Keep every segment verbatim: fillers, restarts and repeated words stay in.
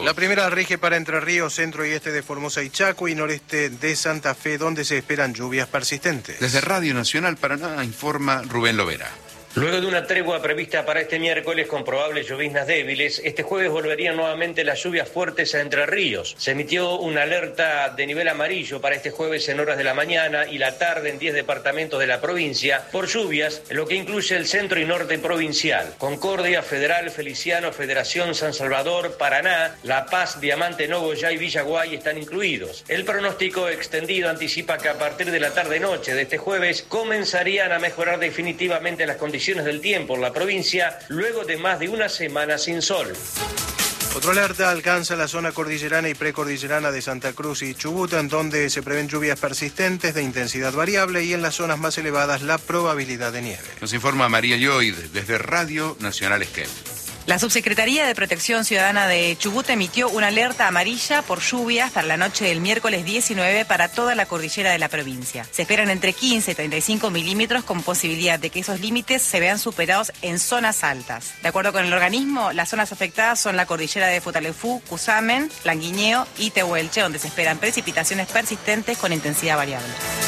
Saludos. La primera rige para Entre Ríos, centro y este de Formosa y Chaco y noreste de Santa Fe, donde se esperan lluvias persistentes. Desde Radio Nacional Paraná informa Rubén Lovera. Luego de una tregua prevista para este miércoles con probables lloviznas débiles, este jueves volverían nuevamente las lluvias fuertes a Entre Ríos. Se emitió una alerta de nivel amarillo para este jueves en horas de la mañana y la tarde en diez departamentos de la provincia por lluvias, lo que incluye el centro y norte provincial. Concordia, Federal, Feliciano, Federación, San Salvador, Paraná, La Paz, Diamante, Nogoyá y Villaguay están incluidos. El pronóstico extendido anticipa que a partir de la tarde-noche de este jueves comenzarían a mejorar definitivamente las condiciones del tiempo en la provincia luego de más de una semana sin sol. Otra alerta alcanza la zona cordillerana y precordillerana de Santa Cruz y Chubut, en donde se prevén lluvias persistentes de intensidad variable y en las zonas más elevadas la probabilidad de nieve. Nos informa María Lloyd desde Radio Nacional Esquel. La Subsecretaría de Protección Ciudadana de Chubut emitió una alerta amarilla por lluvias para la noche del miércoles diecinueve para toda la cordillera de la provincia. Se esperan entre quince y treinta y cinco milímetros con posibilidad de que esos límites se vean superados en zonas altas. De acuerdo con el organismo, las zonas afectadas son la cordillera de Futaleufú, Cusamen, Languiñeo y Tehuelche, donde se esperan precipitaciones persistentes con intensidad variable.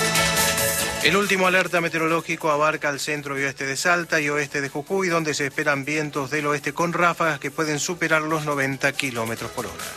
El último alerta meteorológico abarca el centro y oeste de Salta y oeste de Jujuy, donde se esperan vientos del oeste con ráfagas que pueden superar los noventa kilómetros por hora.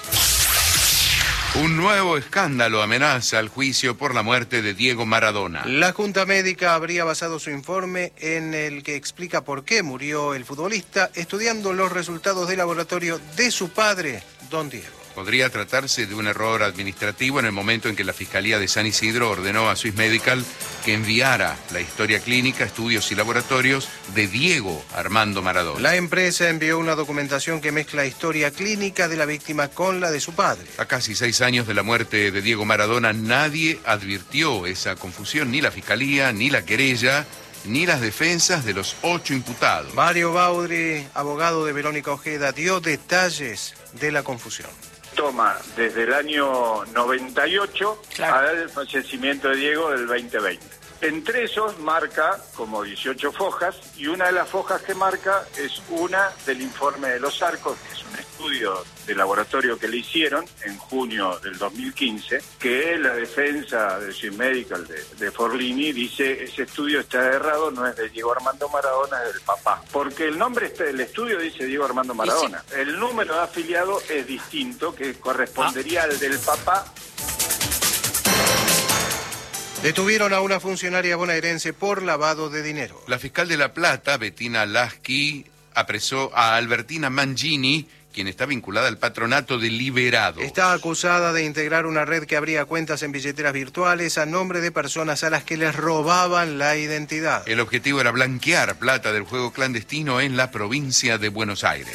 Un nuevo escándalo amenaza el juicio por la muerte de Diego Maradona. La Junta Médica habría basado su informe en el que explica por qué murió el futbolista, estudiando los resultados de laboratorio de su padre, don Diego. Podría tratarse de un error administrativo en el momento en que la Fiscalía de San Isidro ordenó a Swiss Medical que enviara la historia clínica, estudios y laboratorios de Diego Armando Maradona. La empresa envió una documentación que mezcla historia clínica de la víctima con la de su padre. A casi seis años de la muerte de Diego Maradona, nadie advirtió esa confusión, ni la Fiscalía, ni la querella, ni las defensas de los ocho imputados. Mario Baudry, abogado de Verónica Ojeda, dio detalles de la confusión. Toma desde el año noventa y ocho Claro. al fallecimiento de Diego del veinte veinte. Entre esos marca como dieciocho fojas y una de las fojas que marca es una del informe de los arcos, que es un estudio de laboratorio que le hicieron en junio del dos mil quince, que la defensa de Swiss Medical de, de Forlini dice ese estudio está errado, no es de Diego Armando Maradona, es del papá. Porque el nombre este del estudio dice Diego Armando Maradona. Sí. El número de afiliado es distinto, que correspondería ah. al del papá. Detuvieron a una funcionaria bonaerense por lavado de dinero. La fiscal de La Plata, Bettina Lasky, apresó a Albertina Mangini, quien está vinculada al patronato de Liberados. Está acusada de integrar una red que abría cuentas en billeteras virtuales a nombre de personas a las que les robaban la identidad. El objetivo era blanquear plata del juego clandestino en la provincia de Buenos Aires.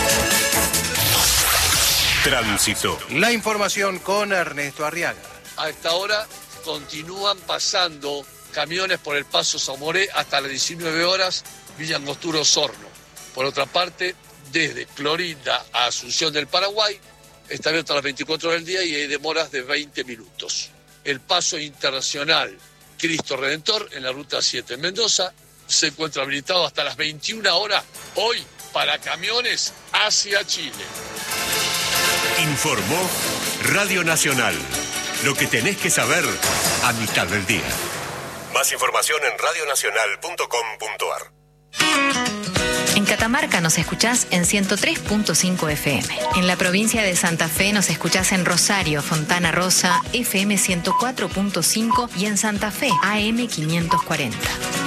Tránsito. La información con Ernesto Arriaga. A esta hora continúan pasando camiones por el Paso Zamoré hasta las diecinueve horas, Villa Angostura Osorno. Por otra parte, desde Clorinda a Asunción del Paraguay, está abierto a las veinticuatro horas del día y hay demoras de veinte minutos. El paso internacional Cristo Redentor en la ruta siete en Mendoza se encuentra habilitado hasta las veintiuna horas hoy para camiones hacia Chile. Informó Radio Nacional. Lo que tenés que saber a mitad del día. Más información en radio nacional punto com punto a r. En Catamarca nos escuchás en ciento tres punto cinco F M. En la provincia de Santa Fe nos escuchás en Rosario, Fontana Rosa, F M ciento cuatro punto cinco y en Santa Fe, A M quinientos cuarenta.